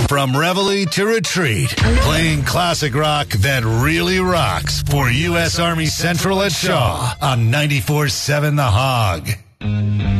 From Reveille to Retreat, playing classic rock that really rocks for U.S. Army Central at Shaw on 94.7 The Hog.